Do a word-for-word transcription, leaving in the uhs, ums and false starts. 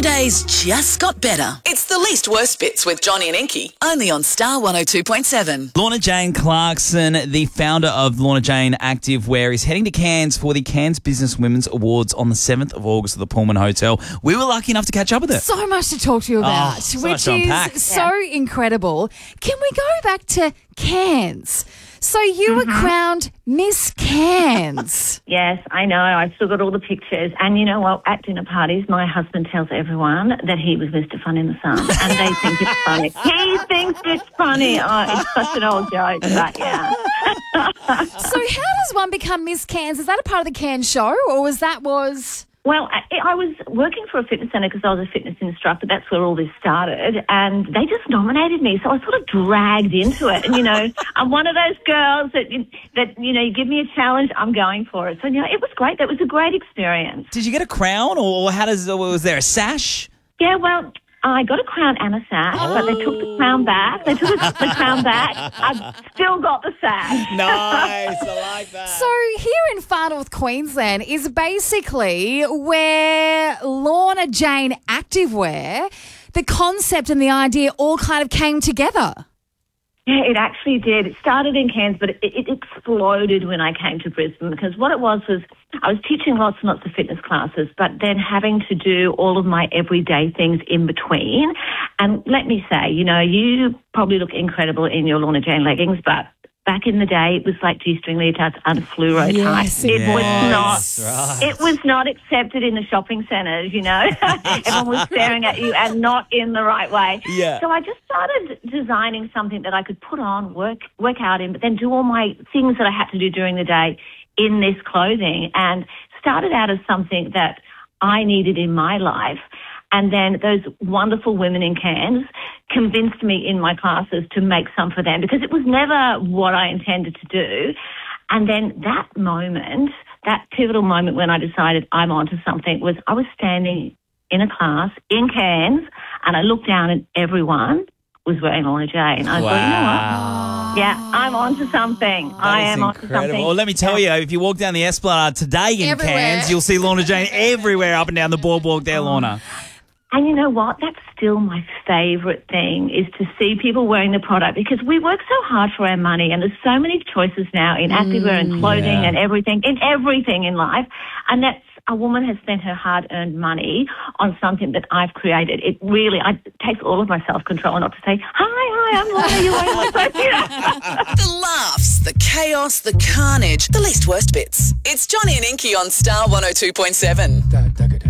days just got better. It's the Least Worst Bits with Johnny and Inky, only on Star one oh two point seven. Lorna Jane Clarkson, the founder of Lorna Jane Activewear, is heading to Cairns for the Cairns Business Women's Awards on the seventh of August at the Pullman Hotel. We were lucky enough to catch up with her. So much to talk to you about, Oh, so much which to unpack. is so incredible. Can we go back to Cairns? So you Mm-hmm. were crowned Miss Cairns. Yes, I know. I've still got all the pictures. And you know what? At dinner parties, my husband tells everyone that he was Mister Fun in the Sun. And they think it's funny. He thinks it's funny. Oh, it's such an old joke, but yeah. So how does one become Miss Cairns? Is that a part of the Cairns show, or was that was... Well, I, I was working for a fitness centre because I was a fitness instructor. That's where all this started. And they just nominated me. So I was sort of dragged into it. And, you know, I'm one of those girls that, that you know, you give me a challenge, I'm going for it. So, you know, it was great. That was a great experience. Did you get a crown, or how does was there a sash? Yeah, well, I got a crown and a sash, oh. but they took the crown back. They took the crown back. I've still got the sash. Nice, I like that. So here in Far North Queensland is basically where Lorna Jane Activewear, the concept and the idea all kind of came together. Yeah, it actually did. It started in Cairns, but it, it exploded when I came to Brisbane, because what it was was I was teaching lots and lots of fitness classes, but then having to do all of my everyday things in between. And let me say, you know, you probably look incredible in your Lorna Jane leggings, but back in the day, it was like G-string leotards under fluoro yes, type. It yes, was not. right. It was not accepted in the shopping centres. You know, everyone was staring at you and not in the right way. Yeah. So I just started designing something that I could put on, work work out in, but then do all my things that I had to do during the day in this clothing, and started out as something that I needed in my life. And then those wonderful women in Cairns convinced me in my classes to make some for them, because it was never what I intended to do. And then that moment, that pivotal moment when I decided I'm onto something, was I was standing in a class in Cairns and I looked down and everyone was wearing Lorna Jane. I wow. thought, you know what? Yeah, I'm onto something. That I is am onto incredible. something. Well, let me tell you, if you walk down the Esplanade today in Everywhere. Cairns, you'll see Lorna Jane everywhere up and down the boardwalk there, Lorna. And you know what? That's still my favourite thing, is to see people wearing the product, because we work so hard for our money, and there's so many choices now in activewear and clothing yeah. and everything, in everything in life. And that's, a woman has spent her hard-earned money on something that I've created. It really, I, it takes all of my self-control not to say, hi, hi, I'm Lorna, you're wearing my clothes. The laughs, the chaos, the carnage, the least worst bits. It's Johnny and Inky on Star one oh two point seven.